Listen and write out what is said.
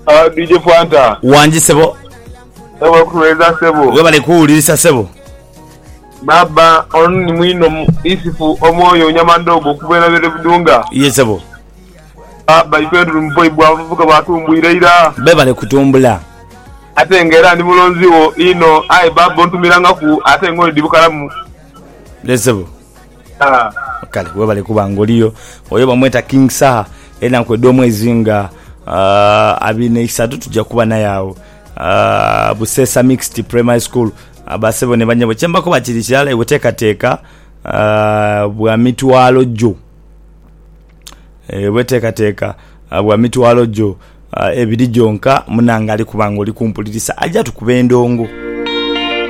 DJ Fanta. Wanji sebo. Ewa kuweza sebo. We bali kuulisa sebo. Baba oni mwino isifu omwoyo nyamandogo kubera bere budunga. Yes sebo. Baba ipedu mboyi bwavuka batumbwira. Be bali kutumbula. Ate ngera ndi mulonziwo ino ai baba ontumiranga ku ate ngoli dibukalamu. Yes sebo. Kale we bali kubangoliyo oyo bamweta King Saha ena kwedo mwezi nga abine isatu tujja kuba nayawo Busesa Mixed Primary School abasebo ne banyabo chemba ko bakirishala ebuteka bwa mitwalo jo ebuteka bwa mitwalo jo ebidi jonka munanga ali kubangoli kumpulirisa ajja tukubendongo.